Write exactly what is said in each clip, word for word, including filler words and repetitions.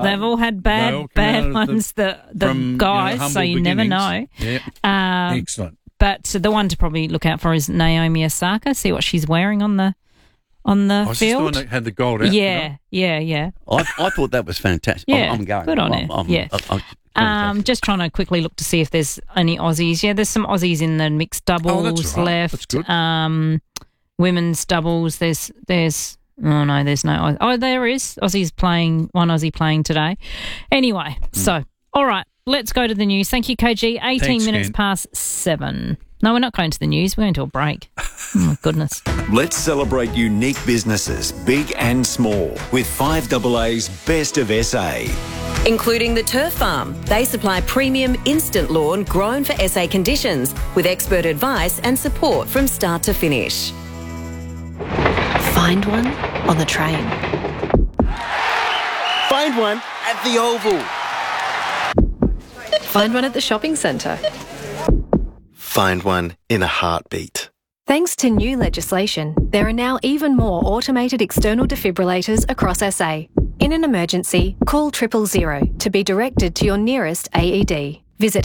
Uh, They've all had bad all come out bad of the- ones, the, the from, you know, guys, so humble you never know. beginnings. Yeah, Um, excellent. But the one to probably look out for is Naomi Osaka. See what she's wearing on the on the I was just the one field. that had the gold out. Yeah, yeah, yeah. I, I thought that was fantastic. Yeah, I'm, I'm going. good on I'm, her. I'm, Yeah. I'm, I'm, Um, just trying to quickly look to see if there's any Aussies. Yeah, there's some Aussies in the mixed doubles Oh, that's right. left. That's good. Um, women's doubles. There's there's oh no, there's no. Auss- Oh, there is Aussies playing. One Aussie playing today. Anyway, Hmm. so all right, let's go to the news. Thank you, K G. Eighteen Thanks, minutes Ken. past seven. No, we're not going to the news. We're going to a break. Oh my goodness. Let's celebrate unique businesses, big and small, with five A A's Best of S A. Including the Turf Farm. They supply premium instant lawn grown for S A conditions with expert advice and support from start to finish. Find one on the train. Find one at the Oval. Find one at the shopping centre. Find one in a heartbeat. Thanks to new legislation, there are now even more automated external defibrillators across S A. In an emergency, call triple zero to be directed to your nearest A E D. Visit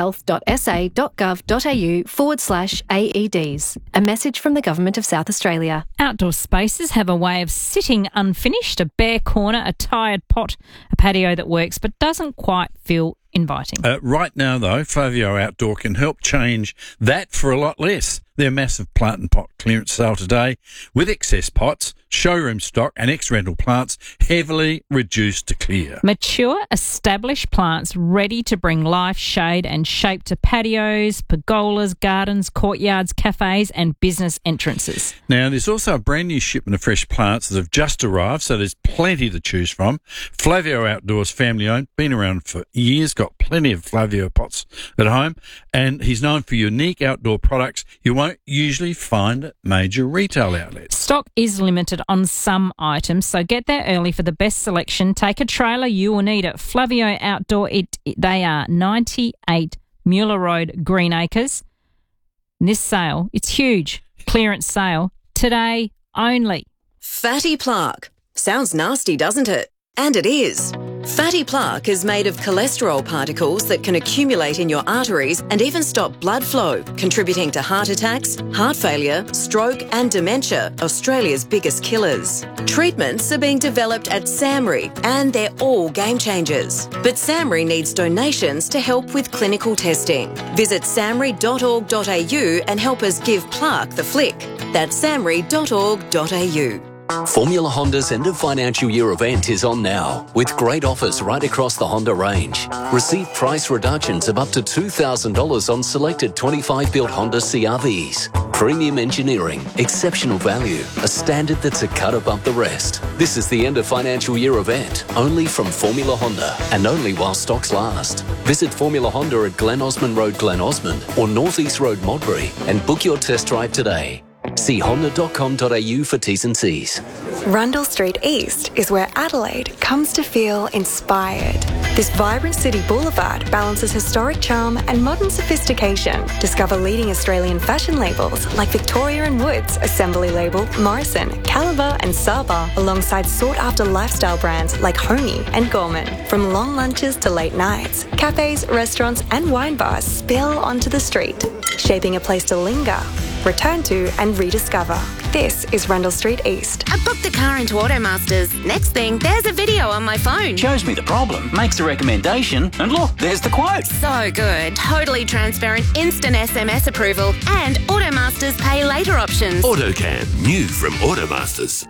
sahealth.sa.gov.au forward slash AEDs. A message from the Government of South Australia. Outdoor spaces have a way of sitting unfinished, a bare corner, a tired pot, a patio that works but doesn't quite feel inviting. Uh, right now, though, Flavio Outdoor can help change that for a lot less. Their massive plant and pot clearance sale today with excess pots, showroom stock and ex-rental plants heavily reduced to clear. Mature, established plants ready to bring life, shade and shape to patios, pergolas, gardens, courtyards, cafes and business entrances. Now, there's also a brand new shipment of fresh plants that have just arrived, so there's plenty to choose from. Flavio Outdoors, family-owned, been around for years, got plenty of Flavio pots at home, and he's known for unique outdoor products you won't usually find at major retail outlets. Stock is limited on some items, so get there early for the best selection. Take a trailer, you will need it. Flavio Outdoor, it, they are ninety-eight Mueller Road, Greenacres. And this sale, it's huge. Clearance sale today only. Fatty plaque. Sounds nasty, doesn't it? And it is. Fatty plaque is made of cholesterol particles that can accumulate in your arteries and even stop blood flow, contributing to heart attacks, heart failure, stroke and dementia, Australia's biggest killers. Treatments are being developed at SAMRI and they're all game changers. But SAMRI needs donations to help with clinical testing. Visit samri dot org dot a u and help us give plaque the flick. That's samri dot org dot a u. Formula Honda's end of financial year event is on now, with great offers right across the Honda range. Receive price reductions of up to two thousand dollars on selected twenty-five built Honda C R Vs. Premium engineering, exceptional value, a standard that's a cut above the rest. This is the end of financial year event, only from Formula Honda, and only while stocks last. Visit Formula Honda at Glen Osmond Road, Glen Osmond, or North East Road, Modbury, and book your test drive today. See honda dot com dot a u for T's and C's. Rundle Street East is where Adelaide comes to feel inspired. This vibrant city boulevard balances historic charm and modern sophistication. Discover leading Australian fashion labels like Victoria and Woods, Assembly Label, Morrison, Caliber and Saba, alongside sought-after lifestyle brands like Homey and Gorman. From long lunches to late nights, cafes, restaurants and wine bars spill onto the street, shaping a place to linger, return to and rediscover. This is Rundle Street East. I booked the car into Automasters. Next thing, there's a video on my phone. Shows me the problem, makes a recommendation, and look, there's the quote. So good. Totally transparent, instant S M S approval, and Automasters pay later options. AutoCam, new from Automasters.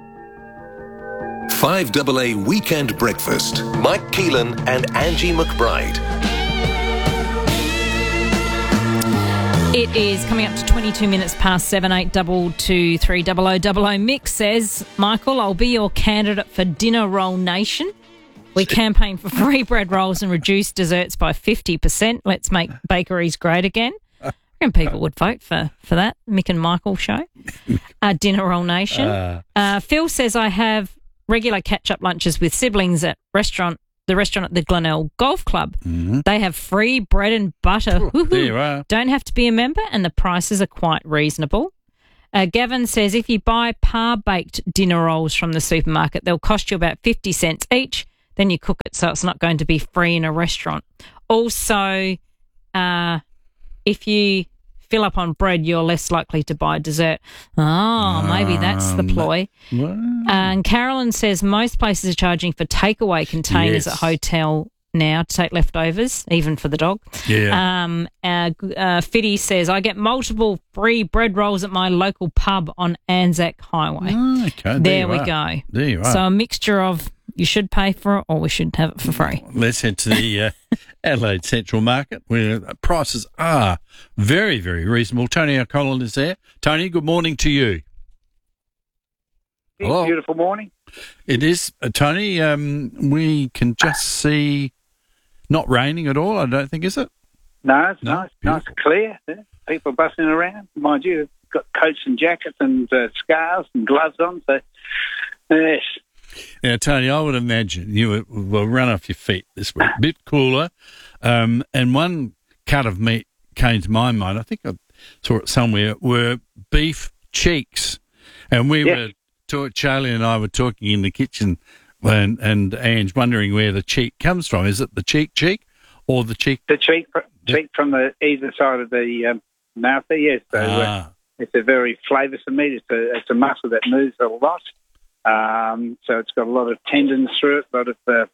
five A A Weekend Breakfast. Mike Keelan and Angie McBride. It is coming up to twenty-two minutes past seven, eight double two three double o double o. Mick says, Michael, I'll be your candidate for Dinner Roll Nation. We campaign for free bread rolls and reduce desserts by fifty percent. Let's make bakeries great again. I reckon people would vote for, for that. Mick and Michael show. Uh, Dinner Roll Nation. Uh, uh, Phil says, I have regular catch-up lunches with siblings at restaurant. the restaurant at the Glenelg Golf Club. Mm-hmm. They have free bread and butter. Oh, there you are. Don't have to be a member and the prices are quite reasonable. Uh, Gavin says if you buy par-baked dinner rolls from the supermarket, they'll cost you about fifty cents each. then you cook it so it's not going to be free in a restaurant. Also, uh, if you fill up on bread, you're less likely to buy dessert. Oh, maybe that's the ploy. Um, And Carolyn says most places are charging for takeaway containers Yes. at hotel now to take leftovers, even for the dog. Yeah. Um, uh, uh, Fiddy says, I get multiple free bread rolls at my local pub on Anzac Highway. Oh, okay. There, There you we are. go. There you are. So a mixture of you should pay for it or we should have it for free. Let's head to the uh, Adelaide Central Market, where prices are very, very reasonable. Tony O'Connell is there. Tony, good morning to you. Hello. Beautiful morning. It is, uh, Tony. Um, we can just see not raining at all, I don't think, is it? No, it's No, nice, nice and clear. Yeah. People bustling around. Mind you, got coats and jackets and uh, scarves and gloves on. So, yes. Now, Tony, I would imagine you were, will run off your feet this week. A bit cooler. Um, and one cut of meat came to my mind. I think I saw it somewhere, were beef cheeks. And we Yes. were, talk, Charlie and I were talking in the kitchen, and, and Ange wondering where the cheek comes from. Is it the cheek cheek or the cheek? The cheek, cheek from the either side of the um, mouth there, yes. So uh, Ah. it's a very flavoursome meat. It's a, it's a muscle that moves a lot. Um, so it's got a lot of tendons through it, a lot of, uh,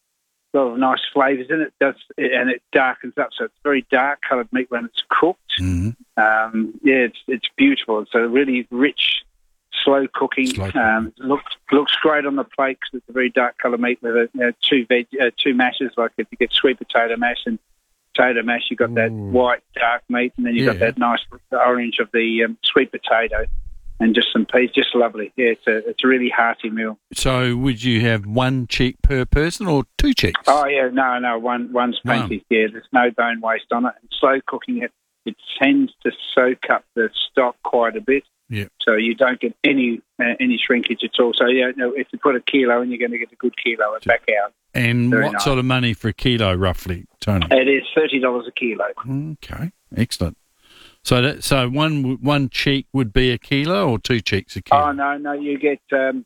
lot of nice flavours in it. Does and it darkens up, so it's very dark coloured meat when it's cooked. Mm-hmm. Um, yeah, it's it's beautiful. It's a really rich, slow cooking. Slow cooking. Um, looks looks great on the plate because it's a very dark colour meat with a, you know, two veg, uh, two mashes. Like if you get sweet potato mash and potato mash, you got that white dark meat, and then you have got Yeah. that nice orange of the um, sweet potato, and just some peas. Just lovely. Yeah, it's a it's a really hearty meal. So would you have one cheek per person or two cheeks? Oh yeah, no, no, one one's One. plenty. Yeah, there's no bone waste on it. And slow cooking it, it tends to soak up the stock quite a bit. Yeah. So you don't get any uh, any shrinkage at all. So yeah, no, if you put a kilo in, you're going to get a good kilo back out. And Very what nice. sort of money for a kilo, roughly, Tony? It is thirty dollars a kilo. Okay, excellent. So that so one one cheek would be a kilo, or two cheeks a kilo? Oh no, no, you get um,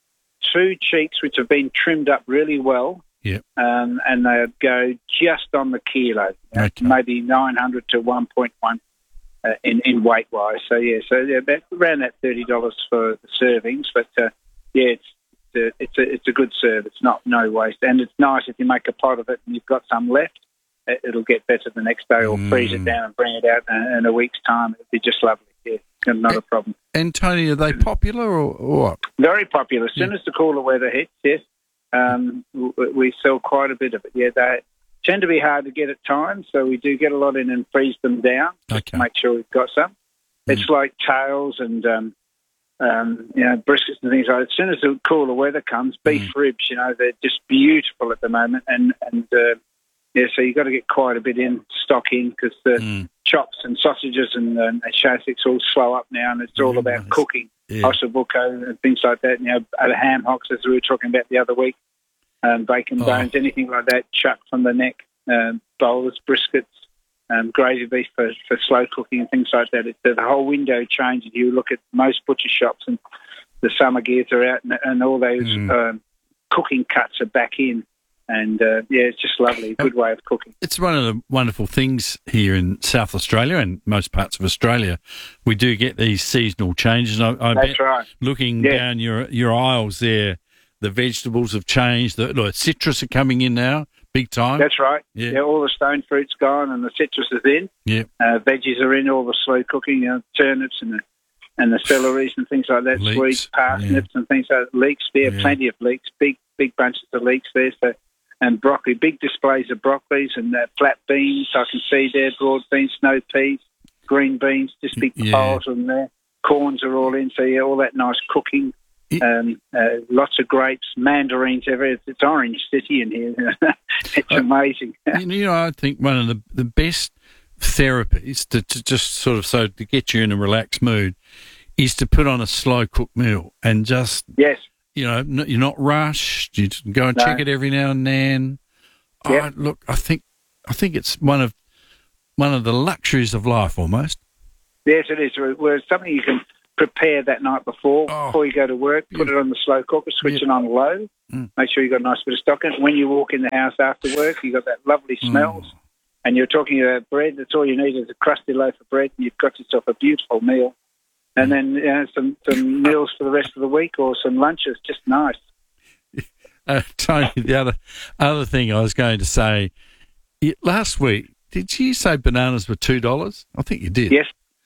two cheeks which have been trimmed up really well. Yep. Um, and they go just on the kilo, uh, Okay. maybe nine hundred to one point one uh, in, in weight-wise. So, yeah, so yeah, about, around that thirty dollars for the servings. But, uh, yeah, it's uh, it's a it's a good serve. It's not no waste. And it's nice if you make a pot of it and you've got some left, it- it'll get better the next day, or freeze it down and bring it out in, in a week's time. It'll be just lovely. Yeah, not a problem. And Tony, are they popular or, or what? Very popular. As soon as the cooler weather hits, yes, um, w- we sell quite a bit of it. Yeah, they tend to be hard to get at times, so we do get a lot in and freeze them down just to Okay. make sure we've got some. It's like tails and um, um, you know, briskets and things like that. As soon as the cooler weather comes, beef ribs, you know, they're just beautiful at the moment, and and uh, yeah, so you've got to get quite a bit in stock in because the chops and sausages and, um, and shashliks all slow up now, and it's all about cooking. Yeah. Ossobuco and things like that, you know, uh, ham hocks, as we were talking about the other week, um, bacon Oh. bones, anything like that, chuck from the neck, um, bowlers, briskets, um, gravy beef for, for slow cooking and things like that. It's, the whole window changes. You look at most butcher shops and the summer gears are out, and, and all those Mm. um, cooking cuts are back in. And, uh, yeah, it's just lovely, good way of cooking. It's one of the wonderful things here in South Australia and most parts of Australia. We do get these seasonal changes. I, I That's bet right. Looking Yeah. down your your aisles there, the vegetables have changed. The, the citrus are coming in now, big time. That's right. Yeah. Yeah. all the stone fruit's gone and the citrus is in. Yeah. Uh, veggies are in, all the slow cooking, you know, turnips and the and the celeries and things like that, Leeks, sweets, parsnips and things like that. Leeks there, Yeah. plenty of leeks, big big bunches of leeks there. So, and broccoli, big displays of broccolis and uh, flat beans. I can see there, broad beans, snow peas, green beans, just big Yeah. piles of them there. Corns are all in, so yeah, all that nice cooking. Um, uh, lots of grapes, mandarins everywhere. It's, it's Orange City in here. It's amazing. You know, you know, I think one of the, the best therapies to, to just sort of so to get you in a relaxed mood is to put on a slow cooked meal and just Yes. you know n- you're not rushed. You just go and No. check it every now and then. Yep. Oh, look, I think I think it's one of one of the luxuries of life almost. Yes, it is. Well, it's something you can prepare that night before, Oh. before you go to work. Put it on the slow cooker, switch Yeah. it on low. Mm. Make sure you got a nice bit of stock in it. When you walk in the house after work, you got that lovely smells. Mm. And you're talking about bread. That's all you need is a crusty loaf of bread, and you've got yourself a beautiful meal. And then you know, some some meals for the rest of the week or some lunches. Just nice. Uh, Tony, the other other thing I was going to say, y- last week, did you say bananas were two dollars? I think you did. Yes.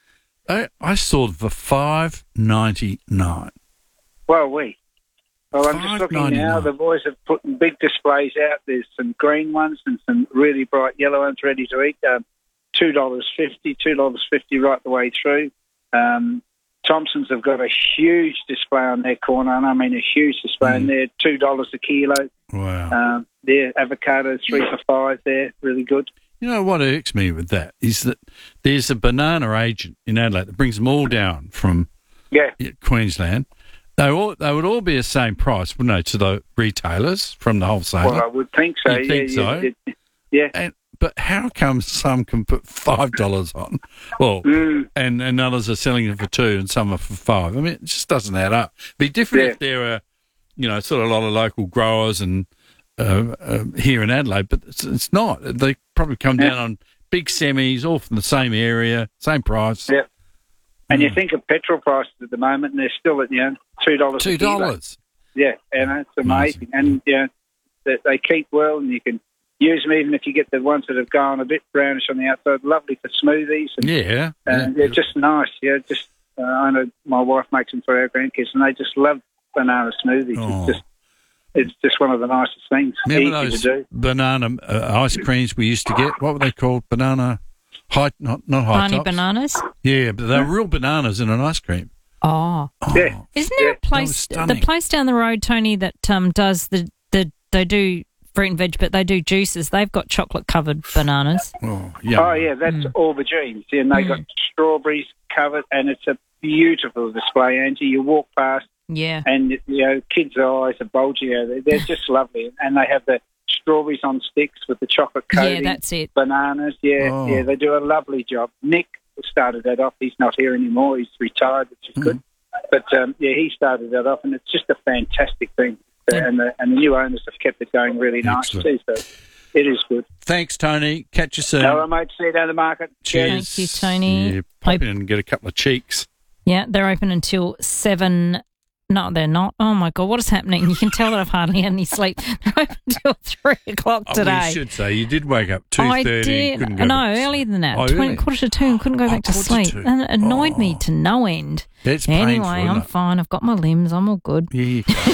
I, I saw them for five ninety nine. Well, we. Well, I'm just looking now. five ninety-nine. The boys have put big displays out. There's some green ones and some really bright yellow ones ready to eat. Um, two dollars fifty, two dollars fifty right the way through. Um, Thompson's have got a huge display on their corner, and I mean a huge display Mm. in there. Two dollars a kilo. Wow. Um, their avocado three for five. There, really good. You know what irks me with that is that there's a banana agent in Adelaide that brings them all down from Yeah. Queensland. They all they would all be the same price, wouldn't they, to the retailers from the wholesaler? Well, I would think so. You'd think yeah, so. Yeah. yeah. And, but how come some can put five dollars on, well, Mm. and, and others are selling them for two and some are for five? I mean, it just doesn't add up. It'd be different Yeah. if there were, you know, sort of a lot of local growers and uh, uh, here in Adelaide, but it's, it's not. They probably come Yeah. down on big semis, all from the same area, same price. Yeah. And you think of petrol prices at the moment, and they're still at you know two dollars. Two dollars. Yeah, and it's amazing. And you know, they, they keep well, and you can use them even if you get the ones that have gone a bit brownish on the outside. Lovely for smoothies. And, Yeah. and yeah. they're just nice. Yeah, just uh, I know my wife makes them for our grandkids, and they just love banana smoothies. Oh. It's just it's just one of the nicest things. Remember Easy those to do. banana uh, ice creams we used to get? What were they called? Banana, high, not not high Tiny tops. bananas. Yeah, but they're real bananas in an ice cream. Oh. Yeah. Isn't there a place, stunning. the place down the road, Tony, that um, does the, the, they do fruit and veg, but they do juices. They've got chocolate covered bananas. Oh, Oh yeah, that's aubergines, and they got strawberries covered, and it's a beautiful display. Angie, you walk past, Yeah. and you know, kids' eyes are bulging out. They're, they're just lovely, and they have the strawberries on sticks with the chocolate coating. Yeah, that's it. Bananas, yeah, Oh. yeah, they do a lovely job. Nick started that off. He's not here anymore. He's retired, which is good. But um, yeah, he started that off, and it's just a fantastic thing. Uh, and the and the new owners have kept it going really nice too. Excellent. So it is good. Thanks, Tony. Catch you soon. All right, mate. See you down the market. Cheers. Thank you, Tony. Yeah, pop in and get a couple of cheeks. Yeah, they're open until seven. No, they're not. Oh my God, what is happening? You can tell that I've hardly had any sleep. They're open until three o'clock Oh, today. we should say you did wake up two I thirty. did. Couldn't go No, back to sleep. earlier than that. Oh, twenty, really? quarter to two, and couldn't go Oh, back to quarter to sleep. two. And it annoyed Oh. me to no end. That's anyway, painful, isn't I'm it? fine. I've got my limbs. I'm all good. Yeah, you go.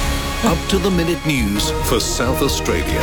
Up to the minute news for South Australia.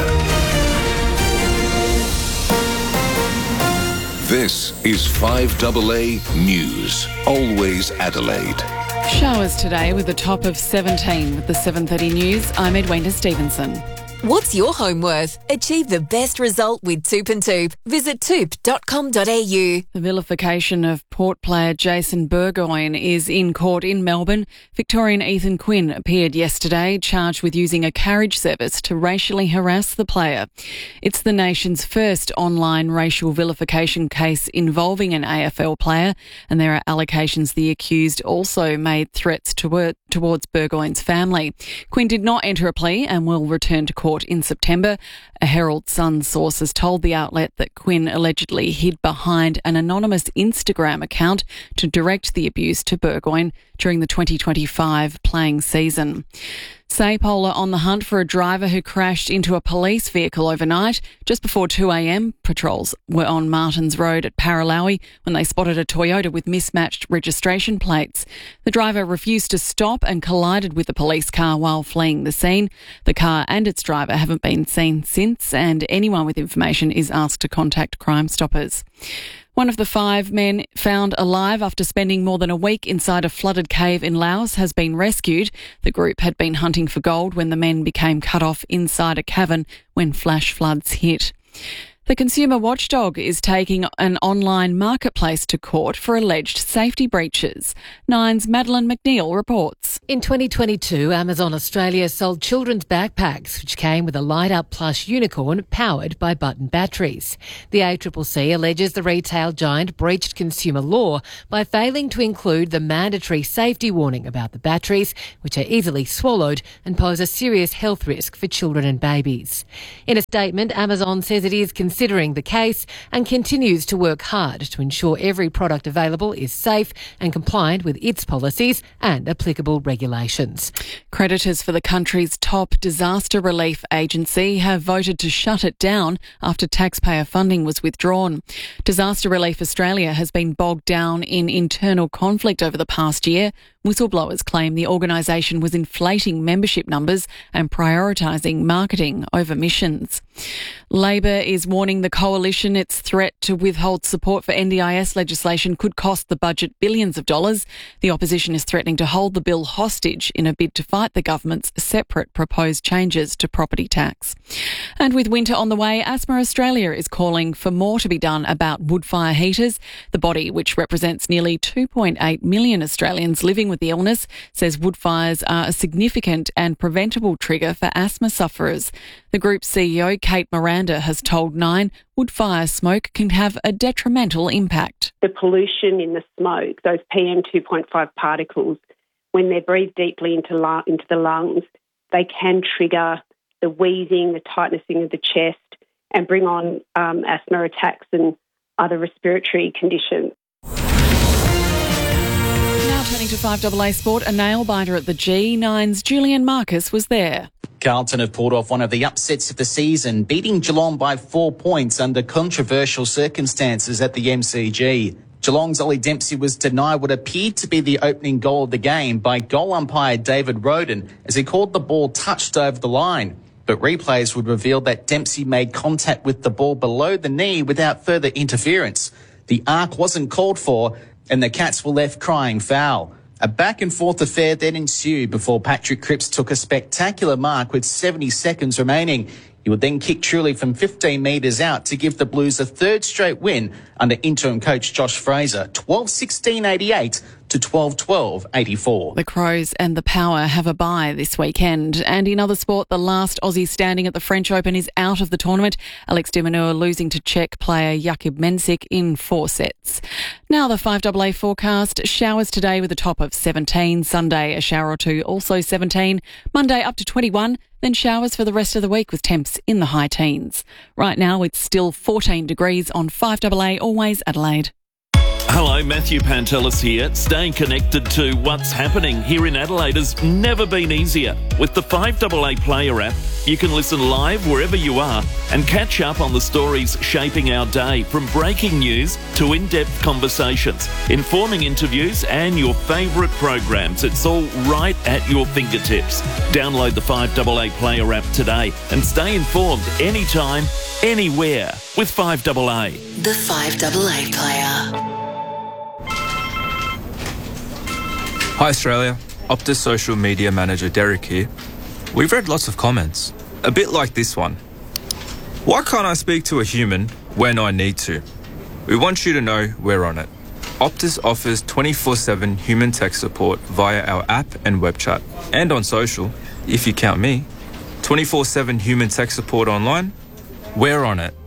This is five A A News. Always Adelaide. Showers today with a top of seventeen. With the seven thirty news, I'm Edwina Stevenson. What's your home worth? Achieve the best result with Toop and Toop. Visit toop dot com dot a u. The vilification of Port player Jason Burgoyne is in court in Melbourne. Victorian Ethan Quinn appeared yesterday, charged with using a carriage service to racially harass the player. It's the nation's first online racial vilification case involving an A F L player, and there are allegations the accused also made threats toward, towards Burgoyne's family. Quinn did not enter a plea and will return to court in September. A Herald Sun source has told the outlet that Quinn allegedly hid behind an anonymous Instagram account to direct the abuse to Burgoyne during the twenty twenty-five playing season. Saypola on the hunt for a driver who crashed into a police vehicle overnight. Just before two a.m, patrols were on Martins Road at Paralowie when they spotted a Toyota with mismatched registration plates. The driver refused to stop and collided with the police car while fleeing the scene. The car and its driver haven't been seen since, and anyone with information is asked to contact Crime Stoppers. One of the five men found alive after spending more than a week inside a flooded cave in Laos has been rescued. The group had been hunting for gold when the men became cut off inside a cavern when flash floods hit. The consumer watchdog is taking an online marketplace to court for alleged safety breaches. Nine's Madeline McNeil reports. In twenty twenty-two, Amazon Australia sold children's backpacks, which came with a light-up plush unicorn powered by button batteries. The A C C C alleges the retail giant breached consumer law by failing to include the mandatory safety warning about the batteries, which are easily swallowed and pose a serious health risk for children and babies. In a statement, Amazon says it is considering the case and continues to work hard to ensure every product available is safe and compliant with its policies and applicable regulations. Creditors for the country's top disaster relief agency have voted to shut it down after taxpayer funding was withdrawn. Disaster Relief Australia has been bogged down in internal conflict over the past year. Whistleblowers claim the organisation was inflating membership numbers and prioritising marketing over missions. Labor is warning the coalition its threat to withhold support for N D I S legislation could cost the budget billions of dollars. The opposition is threatening to hold the bill hostage in a bid to fight the government's separate proposed changes to property tax. And with winter on the way, Asthma Australia is calling for more to be done about wood fire heaters. The body, which represents nearly two point eight million Australians living with the illness, says wood fires are a significant and preventable trigger for asthma sufferers. The group's C E O, Kate Miranda, has told Nine wood fire smoke can have a detrimental impact. The pollution in the smoke, those P M two point five particles, when they're breathed deeply into, lu- into the lungs, they can trigger the wheezing, the tightening of the chest, and bring on um, asthma attacks and other respiratory conditions. Now turning to five A A Sport, a nail-biter at the G. Nine's Julian Marcus was there. Carlton have pulled off one of the upsets of the season, beating Geelong by four points under controversial circumstances at the M C G. Geelong's Ollie Dempsey was denied what appeared to be the opening goal of the game by goal umpire David Roden as he called the ball touched over the line. But replays would reveal that Dempsey made contact with the ball below the knee without further interference. The arc wasn't called for and the Cats were left crying foul. A back-and-forth affair then ensued before Patrick Cripps took a spectacular mark with seventy seconds remaining. He would then kick Truly from fifteen metres out to give the Blues a third straight win under interim coach Josh Fraser, twelve sixteen eighty-eight to twelve twelve eighty-four. The Crows and the Power have a bye this weekend. And in other sport, the last Aussie standing at the French Open is out of the tournament. Alex de Minaur losing to Czech player Jakub Mensik in four sets. Now the five A A forecast. Showers today with a top of seventeen. Sunday, a shower or two, also seventeen. Monday up to twenty-one. Then showers for the rest of the week with temps in the high teens. Right now, it's still fourteen degrees on five A A, always Adelaide. Hello, Matthew Pantelis here. Staying connected to what's happening here in Adelaide has never been easier. With the five A A Player app, you can listen live wherever you are and catch up on the stories shaping our day, from breaking news to in-depth conversations, informing interviews and your favourite programs. It's all right at your fingertips. Download the five A A Player app today and stay informed anytime, anywhere with five A A. The five A A Player. Hi Australia, Optus social media manager Derek here. We've read lots of comments, a bit like this one. Why can't I speak to a human when I need to? We want you to know we're on it. Optus offers twenty-four seven human tech support via our app and web chat, and on social, if you count me. twenty-four seven human tech support online, we're on it.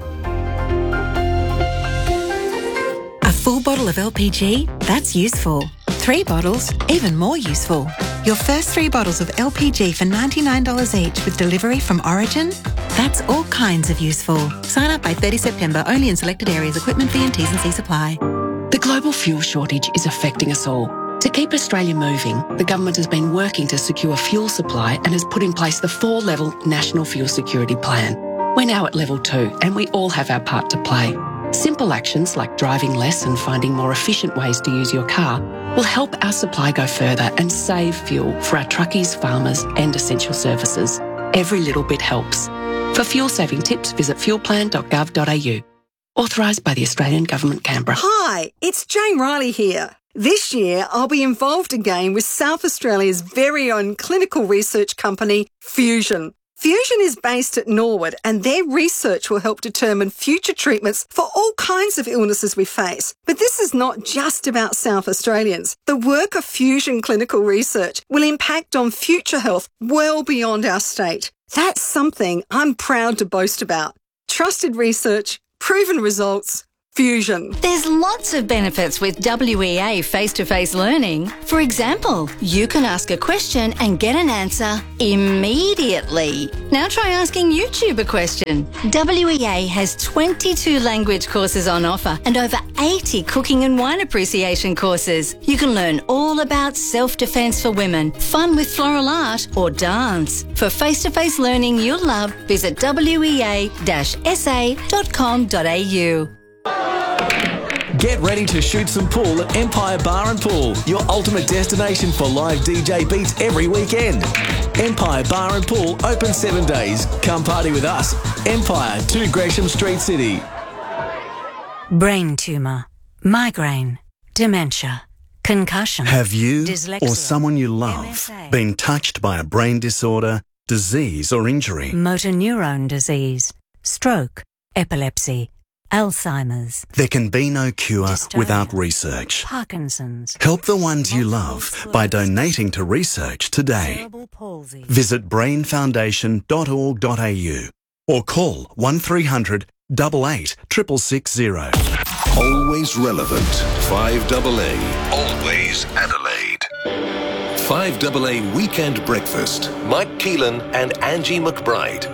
A full bottle of L P G? That's useful. Three bottles? Even more useful. Your first three bottles of L P G for ninety-nine dollars each with delivery from Origin? That's all kinds of useful. Sign up by thirtieth September, only in selected areas. Equipment fee and T's and C's apply. The global fuel shortage is affecting us all. To keep Australia moving, the government has been working to secure fuel supply and has put in place the four-level National Fuel Security Plan. We're now at level two and we all have our part to play. Simple actions like driving less and finding more efficient ways to use your car will help our supply go further and save fuel for our truckies, farmers and essential services. Every little bit helps. For fuel-saving tips, visit fuel plan dot gov dot a u. Authorised by the Australian Government, Canberra. Hi, it's Jane Riley here. This year, I'll be involved again with South Australia's very own clinical research company, Fusion. Fusion is based at Norwood and their research will help determine future treatments for all kinds of illnesses we face. But this is not just about South Australians. The work of Fusion Clinical Research will impact on future health well beyond our state. That's something I'm proud to boast about. Trusted research, proven results, Fusion. There's lots of benefits with W E A face-to-face learning. For example, you can ask a question and get an answer immediately. Now try asking YouTube a question. W E A has twenty-two language courses on offer and over eighty cooking and wine appreciation courses. You can learn all about self-defense for women, fun with floral art or dance. For face-to-face learning you'll love, visit w e a dash s a dot com dot a u. Get ready to shoot some pool at Empire Bar and Pool, your ultimate destination for live D J beats every weekend. Empire Bar and Pool open seven days. Come party with us. Empire, two Gresham Street, City. Brain tumour, migraine, dementia, concussion. Have you dyslexia, or someone you love M S A, been touched by a brain disorder, disease or injury? motor neurone disease, stroke, epilepsy, Alzheimer's, There can be no cure Dystonia, without research. Parkinson's. Help the ones you love by donating to research today. Cerebral palsy. Visit brain foundation dot org dot a u or call one three hundred, eight eight, six six six zero. Always relevant. five double A. Always Adelaide. five double A Weekend Breakfast. Mike Keelan and Angie McBride.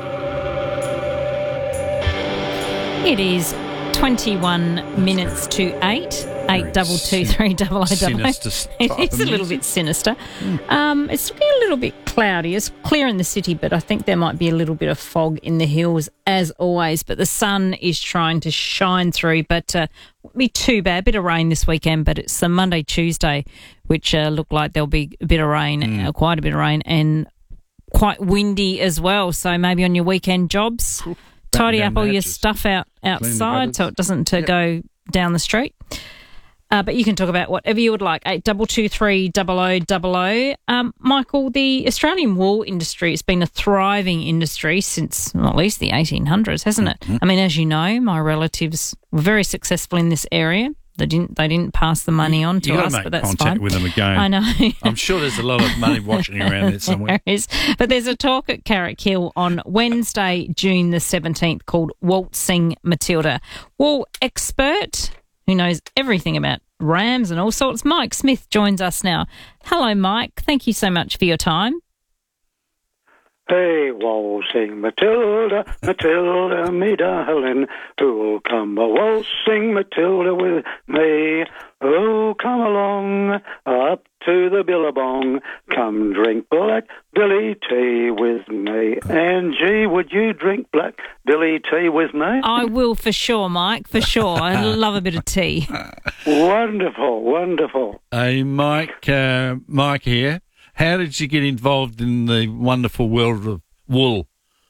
It is twenty-one minutes to eight. Eight double two three double o double. It is a little bit sinister. Um, it's looking a little bit cloudy. It's clear in the city, but I think there might be a little bit of fog in the hills as always. But the sun is trying to shine through. But uh, won't be too bad. A bit of rain this weekend, but it's the Monday, Tuesday, which uh, look like there'll be a bit of rain, mm. uh, quite a bit of rain, and quite windy as well. So maybe on your weekend jobs, tidy up all your stuff out outside so it doesn't uh, yep. go down the street. Uh, but you can talk about whatever you would like. Eight double two three double o double o. Um, Michael, the Australian wool industry has been a thriving industry since well, at least the eighteen hundreds, hasn't it? Mm-hmm. I mean, as you know, my relatives were very successful in this area. They didn't. They didn't pass the money on to you us, make but that's contact fine. with them again. I know. I'm sure there's a lot of money washing around there somewhere. There is. But there's a talk at Carrick Hill on Wednesday, June the seventeenth, called Waltzing Matilda. Wool expert who knows everything about rams and all sorts, Mike Smith, joins us now. Hello, Mike. Thank you so much for your time. Hey, waltzing Matilda, Matilda, me darling, who'll come a waltzing Matilda with me? Oh, come along, up to the billabong, come drink black Billy tea with me. Angie, would you drink black Billy tea with me? I will for sure, Mike, for sure. I love a bit of tea. Wonderful, wonderful. Hey, Mike, uh, Mike here. How did you get involved in the wonderful world of wool?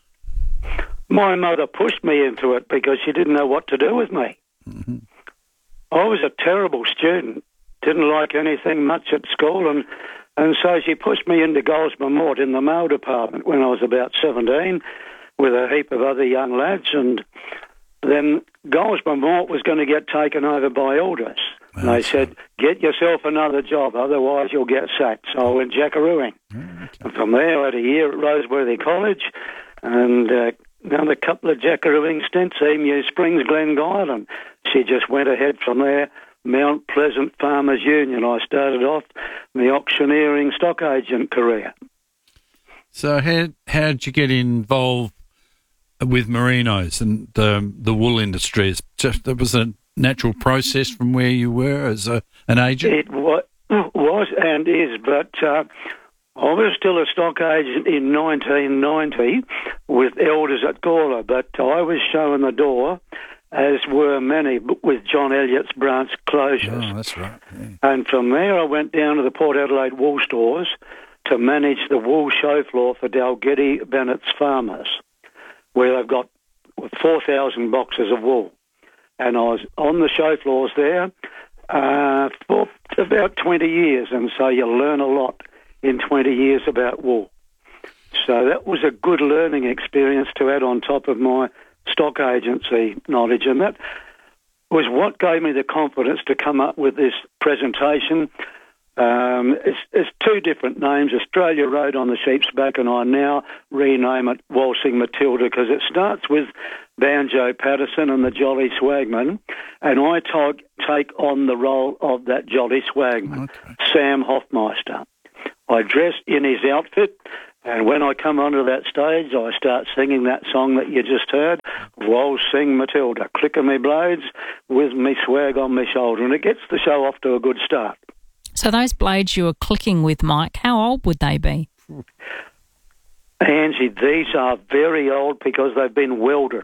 My mother pushed me into it because she didn't know what to do with me. Mm-hmm. I was a terrible student, didn't like anything much at school, and, and so she pushed me into Goldsborough Mort in the mail department when I was about seventeen with a heap of other young lads, and then Goldsborough Mort was going to get taken over by Aldous. And they said, get yourself another job, otherwise you'll get sacked. So I went jackarooing. Okay. And from there, I had a year at Roseworthy College and uh, another couple of jackarooing stints, Emu Springs, Glengyle, and she just went ahead from there. Mount Pleasant Farmers Union. I started off the auctioneering stock agent career. So how how did you get involved with merinos and um, the wool industry? It's just it was a natural process from where you were as a, an agent? It was, was and is, but uh, I was still a stock agent in nineteen ninety with Elders at Gawler, but I was showing the door, as were many, with John Elliott's branch closures. Oh, that's right. Yeah. And from there I went down to the Port Adelaide wool stores to manage the wool show floor for Dalgety Bennett's Farmers, where they've got four thousand boxes of wool. And I was on the show floors there uh, for about twenty years, and so you learn a lot in twenty years about wool. So So that was a good learning experience to add on top of my stock agency knowledge, and that was what gave me the confidence to come up with this presentation. Um, it's, it's two different names, Australia Road on the Sheep's Back, and I now rename it Waltzing Matilda because it starts with Banjo Patterson and the Jolly Swagman, and I t- take on the role of that Jolly Swagman, okay. Sam Hoffmeister. I dress in his outfit, and when I come onto that stage, I start singing that song that you just heard, Waltzing Matilda, click of me blades with me swag on me shoulder, and it gets the show off to a good start. So those blades you were clicking with, Mike, how old would they be? Angie, these are very old because they've been welded.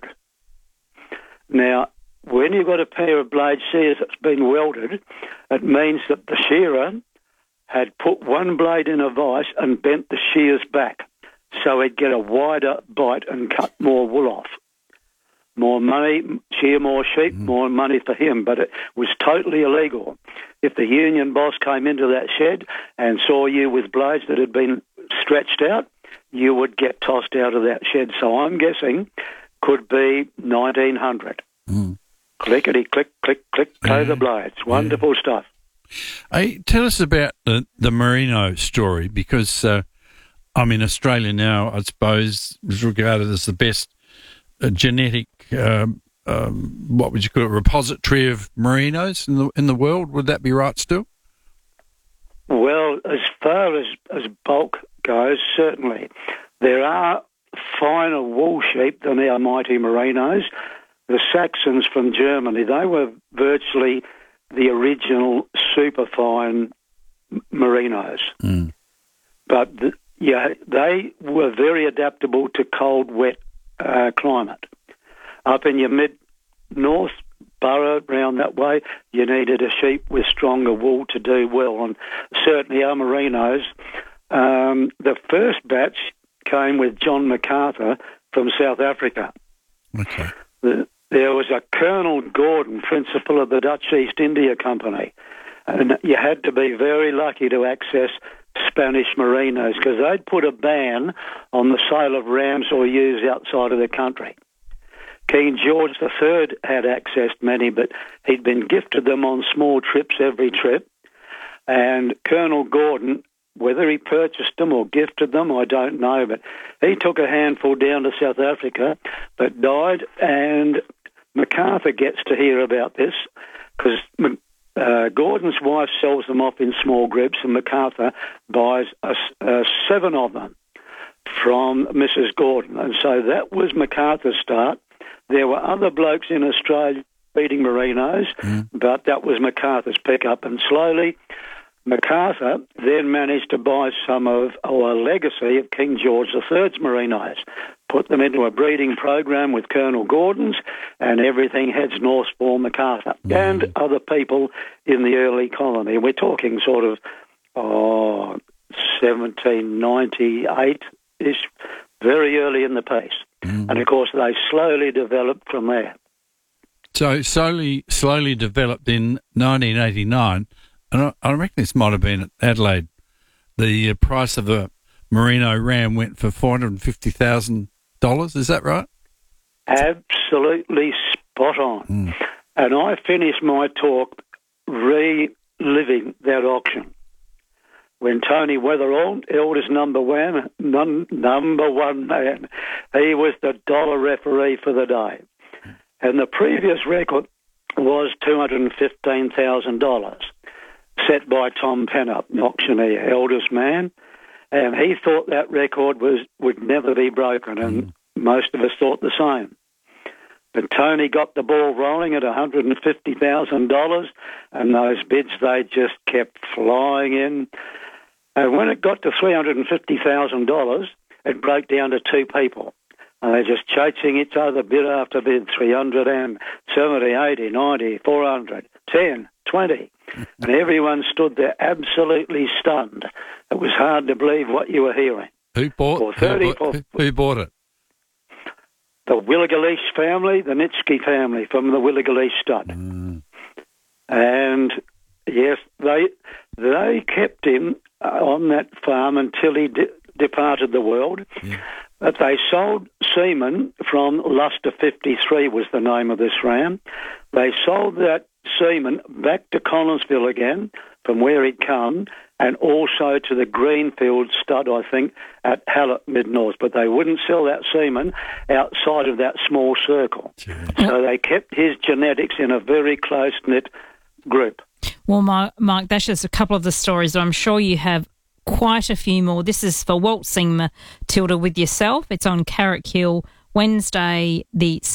Now, when you've got a pair of blade shears that's been welded, it means that the shearer had put one blade in a vise and bent the shears back so he'd get a wider bite and cut more wool off. More money, shear more sheep, mm. more money for him, but it was totally illegal. If the union boss came into that shed and saw you with blades that had been stretched out, you would get tossed out of that shed. So I'm guessing could be nineteen hundred. Mm. Clickety, click, click, click, play yeah. the blades. Wonderful yeah. stuff. Hey, tell us about the, the Merino story, because uh, I'm in Australia now, I suppose, is regarded as the best uh, genetic, um, um, what would you call it, repository of merinos in the in the world. Would that be right still? Well, as far as, as bulk goes, certainly. There are finer wool sheep than our mighty merinos. The Saxons from Germany, they were virtually the original superfine merinos. Mm. But, the, yeah, they were very adaptable to cold, wet uh, climate. Up in your mid-north borough, round that way, you needed a sheep with stronger wool to do well. And certainly our merinos, um, the first batch came with John MacArthur from South Africa. Okay. The, There was a Colonel Gordon, principal of the Dutch East India Company, and you had to be very lucky to access Spanish merinos because they'd put a ban on the sale of rams or ewes outside of the country. King George the Third had accessed many, but he'd been gifted them on small trips every trip, and Colonel Gordon, whether he purchased them or gifted them, I don't know, but he took a handful down to South Africa but died, and MacArthur gets to hear about this because uh, Gordon's wife sells them off in small groups, and MacArthur buys a, a seven of them from Missus Gordon. And so that was MacArthur's start. There were other blokes in Australia breeding merinos, mm. but that was MacArthur's pickup, and slowly MacArthur then managed to buy some of our legacy of King George the Third's merinos, put them into a breeding program with Colonel Gordon's, and everything heads north for MacArthur mm. and other people in the early colony. We're talking sort of oh, seventeen ninety-eight-ish, very early in the piece. Mm. And, of course, they slowly developed from there. So slowly, slowly developed in nineteen eighty-nine. And I, I reckon this might have been at Adelaide. The uh, price of a merino ram went for four hundred fifty thousand dollars. Is that right? Absolutely spot on. Mm. And I finished my talk reliving that auction. When Tony Weatherall, eldest number one, num, number one man, he was the dollar referee for the day. And the previous record was two hundred fifteen thousand dollars. Set by Tom Pennup, the auctioneer, eldest man, and he thought that record was would never be broken, and mm. most of us thought the same. But Tony got the ball rolling at one hundred fifty thousand dollars, and those bids, they just kept flying in. And when it got to three hundred fifty thousand dollars, it broke down to two people. And they're just chasing each other bid after bid, three hundred and seventy, eighty, ninety, four hundred, ten, twenty. And everyone stood there absolutely stunned. It was hard to believe what you were hearing. Who bought, for thirty, who, bought who bought it? The Willigaleece family, the Nitsky family from the Willigaleece stud. Mm. And, yes, they they kept him on that farm until he di- departed the world. Yeah. But they sold semen from Luster fifty-three was the name of this ram. They sold that semen back to Collinsville again from where he'd come, and also to the Greenfield stud, I think, at Hallett Mid-North. But they wouldn't sell that semen outside of that small circle. Jeez. So they kept his genetics in a very close-knit group. Well, Mark, that's just a couple of the stories. I'm sure you have quite a few more. This is for Waltzing Matilda with yourself. It's on Carrick Hill, Wednesday the